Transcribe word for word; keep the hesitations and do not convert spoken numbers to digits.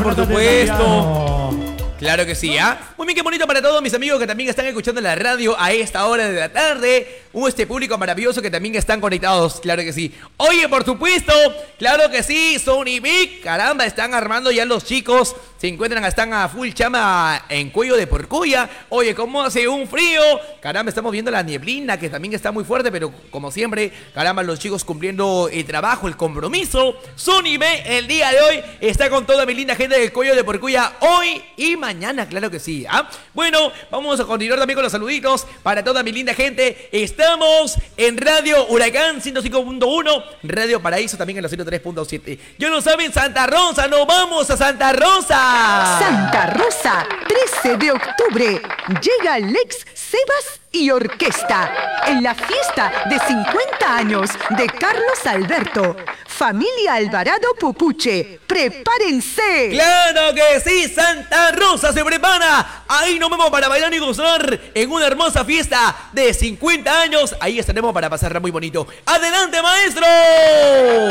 por supuesto. Claro que sí, ¿ah? ¿eh? Muy bien, qué bonito para todos mis amigos que también están escuchando la radio a esta hora de la tarde. Un este público maravilloso que también están conectados, claro que sí. Oye, por supuesto, claro que sí, Sony Vic, caramba, están armando ya los chicos. Se encuentran, están a full chama en Cuello de Porcuya. Oye, ¿cómo hace un frío? Caramba, estamos viendo la nieblina que también está muy fuerte, pero como siempre, caramba, los chicos cumpliendo el trabajo, el compromiso. Sony B, el día de hoy, está con toda mi linda gente del Cuello de Porcuya hoy y mañana, claro que sí. ¿ah? Bueno, vamos a continuar también con los saluditos para toda mi linda gente. Estamos en Radio Huracán ciento cinco punto uno, Radio Paraíso también en la ciento tres punto siete. Ya lo saben, Santa Rosa, nos vamos a Santa Rosa. Santa Rosa, trece de octubre, llega Lex Sebas y Orquesta en la fiesta de cincuenta años de Carlos Alberto. Familia Alvarado Pupuche, prepárense. ¡Claro que sí! Santa Rosa se prepara. Ahí nos vemos para bailar y gozar en una hermosa fiesta de cincuenta años. Ahí estaremos para pasarla muy bonito. ¡Adelante, maestro!